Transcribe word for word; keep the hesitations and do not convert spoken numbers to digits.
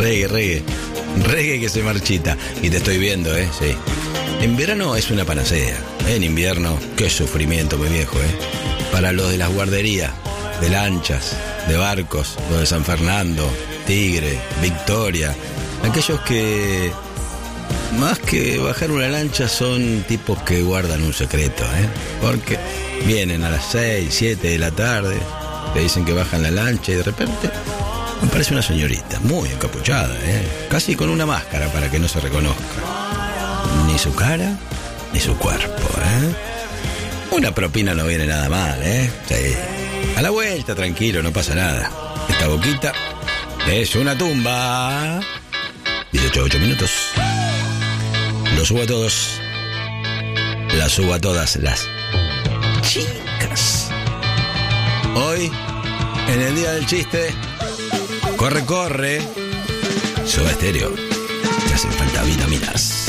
Reggae, reggae. Reggae que se marchita. Y te estoy viendo, ¿eh? Sí. En verano es una panacea. En invierno, qué sufrimiento, mi viejo, ¿eh? Para los de las guarderías, de lanchas, de barcos, los de San Fernando, Tigre, Victoria. Aquellos que, más que bajar una lancha, son tipos que guardan un secreto, ¿eh? Porque vienen a las seis, siete de la tarde, te dicen que bajan la lancha y de repente aparece una señorita, muy encapuchada, ¿eh? Casi con una máscara para que no se reconozca. Ni su cara, ni su cuerpo, ¿eh? Una propina no viene nada mal, ¿eh? Sí. A la vuelta, tranquilo, no pasa nada. Esta boquita es una tumba. dieciocho, ocho minutos. Lo subo a todos. Las subo a todas las chicas. Hoy, en el día del chiste, corre, corre. Soda Stereo. Te hacen falta vitaminas.